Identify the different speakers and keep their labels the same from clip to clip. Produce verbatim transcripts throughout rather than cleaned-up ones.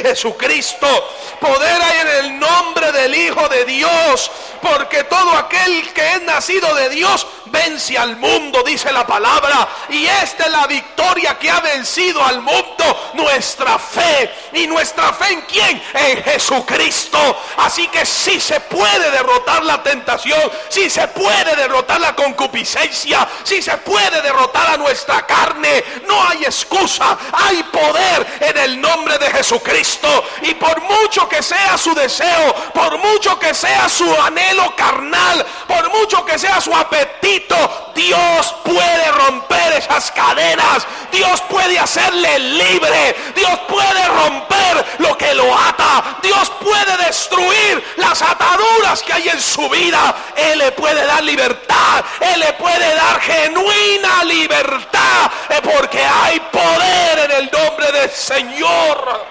Speaker 1: Jesucristo. Poder hay en el nombre del Hijo de Dios, porque todo aquel que es nacido de Dios vence al mundo, dice la palabra. Y esta es la victoria que ha vencido al mundo, nuestra fe. ¿Y nuestra fe en quién? En Jesucristo. Así que sí se puede derrotar la tentación, sí se puede derrotar la concupiscencia, sí se puede derrotar a nuestra carne. No hay excusa, hay poder en el nombre de Jesucristo. Y por mucho que sea su deseo, por mucho que sea su anhelo carnal, por mucho que sea su apetito, Dios puede romper esas cadenas. Dios puede hacerle libre. Dios puede romper lo que lo ata. Dios puede destruir las ataduras que hay en su vida. Él le puede dar libertad. Él le puede dar genuina libertad, porque hay poder en el nombre del Señor.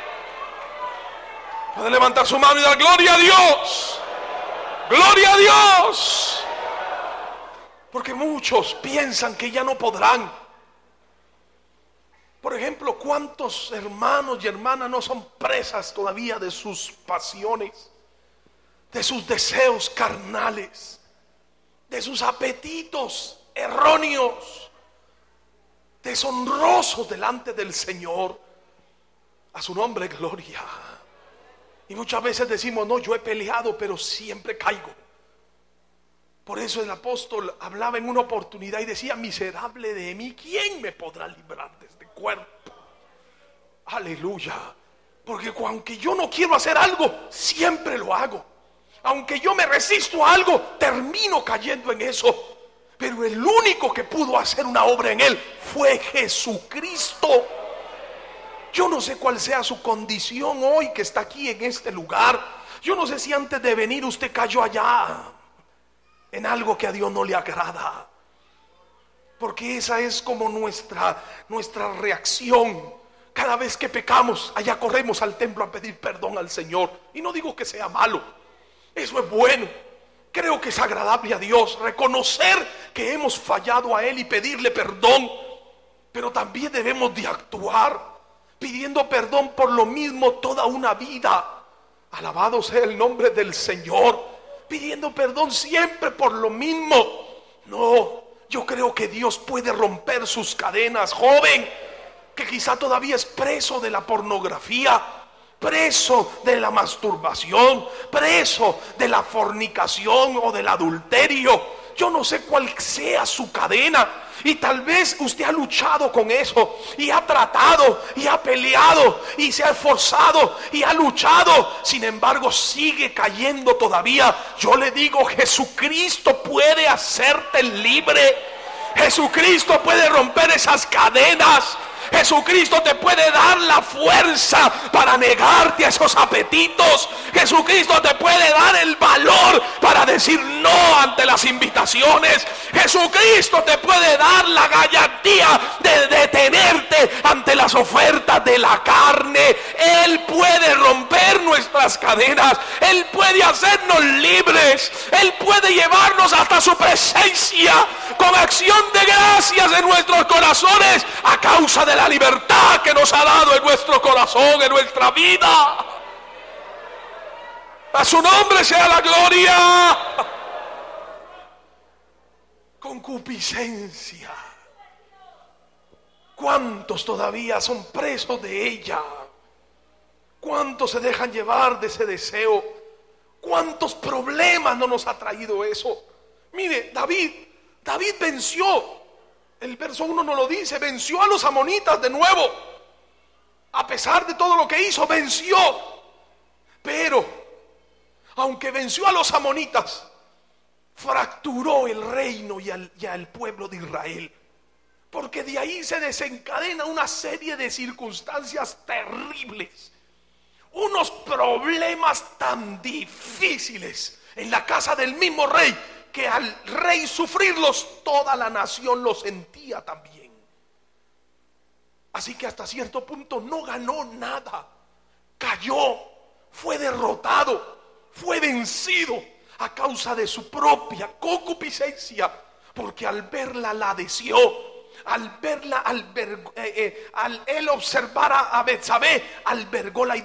Speaker 1: Puede levantar su mano y dar gloria a Dios. Gloria a Dios. Porque muchos piensan que ya no podrán. Por ejemplo, ¿cuántos hermanos y hermanas no son presas todavía de sus pasiones, de sus deseos carnales, de sus apetitos erróneos, deshonrosos delante del Señor? A su nombre, gloria. Y muchas veces decimos, no, yo he peleado, pero siempre caigo. Por eso el apóstol hablaba en una oportunidad y decía, miserable de mí, ¿quién me podrá librar de este cuerpo? Aleluya. Porque aunque yo no quiero hacer algo, siempre lo hago. Aunque yo me resisto a algo, termino cayendo en eso. Pero el único que pudo hacer una obra en él fue Jesucristo. Yo no sé cuál sea su condición hoy que está aquí en este lugar. Yo no sé si antes de venir usted cayó allá en algo que a Dios no le agrada, porque esa es como nuestra, nuestra reacción. Cada vez que pecamos, allá corremos al templo a pedir perdón al Señor. Y no digo que sea malo, eso es bueno. Creo que es agradable a Dios reconocer que hemos fallado a Él y pedirle perdón. Pero también debemos de actuar pidiendo perdón por lo mismo toda una vida. Alabado sea el nombre del Señor. Pidiendo perdón siempre por lo mismo. No, yo creo que Dios puede romper sus cadenas, joven, que quizá todavía es preso de la pornografía, preso de la masturbación, preso de la fornicación o del adulterio. Yo no sé cuál sea su cadena. Y tal vez usted ha luchado con eso y ha tratado y ha peleado y se ha esforzado y ha luchado. Sin embargo, sigue cayendo todavía. Yo le digo, Jesucristo puede hacerte libre. Jesucristo puede romper esas cadenas. Jesucristo te puede dar la fuerza para negarte a esos apetitos. Jesucristo te puede dar el valor para decir no ante las invitaciones. Jesucristo te puede dar la gallardía de detenerte ante las ofertas de la carne. Él puede romper nuestras cadenas. Él puede hacernos libres. Él puede llevarnos hasta su presencia con acción de gracias en nuestros corazones a causa de la libertad que nos ha dado en nuestro corazón, en nuestra vida. A su nombre sea la gloria. Concupiscencia. ¿Cuántos todavía son presos de ella? ¿Cuántos se dejan llevar de ese deseo? ¿Cuántos problemas no nos ha traído eso? Mire, David, David venció. El verso uno nos lo dice, venció a los amonitas de nuevo. A pesar de todo lo que hizo, venció. Pero, aunque venció a los amonitas, fracturó el reino y al, y al pueblo de Israel. Porque de ahí se desencadena una serie de circunstancias terribles. Unos problemas tan difíciles en la casa del mismo rey, que al rey sufrirlos, toda la nación lo sentía también. Así que hasta cierto punto no ganó nada. Cayó, fue derrotado, fue vencido a causa de su propia concupiscencia, porque al verla la deseó. Al verla, albergó, eh, eh, al él observar a, a Betsabé, albergó la